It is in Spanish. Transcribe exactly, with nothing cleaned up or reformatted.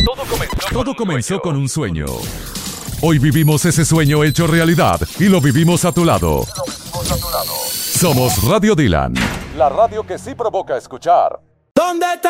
Todo comenzó, Todo comenzó con un sueño. Hoy vivimos ese sueño hecho realidad y lo vivimos a tu lado. Somos Radio Dylan. La radio que sí provoca escuchar. ¿Dónde está?